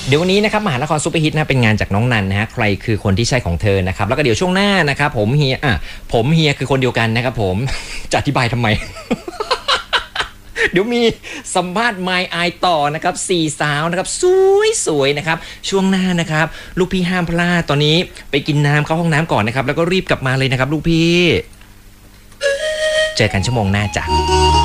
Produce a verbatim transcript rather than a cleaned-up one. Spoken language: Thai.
เดี๋ยววันนี้นะครับมหานครซูเปอร์ฮิตนะเป็นงานจากน้องนันนะฮะใครคือคนที่ใช่ของเธอนะครับแล้วก็เดี๋ยวช่วงหน้านะครับผมเฮียอ่ะผมเฮียคือคนเดียวกันนะครับผมจะอธิบายทำไม เดี๋ยวมีสัมภาษณ์ไมค์ไอต่อนะครับสี่สาวนะครับสวยๆนะครับช่วงหน้านะครับลูกพี่ห้ามพลาดตอนนี้ไปกินน้ำเข้าห้องน้ำก่อนนะครับแล้วก็รีบกลับมาเลยนะครับลูกพี่เจอกันชั่วโมงหน้าจ้ะ